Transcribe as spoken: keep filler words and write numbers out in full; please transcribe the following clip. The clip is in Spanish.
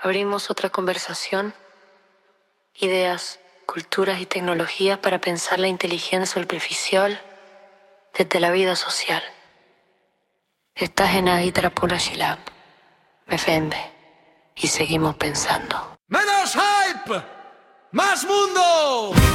Abrimos otra conversación, ideas, culturas y tecnologías para pensar la inteligencia superficial desde la vida social. Estás en Aitra Pura Shilab, F M, y seguimos pensando. ¡Menos hype! ¡Más mundo!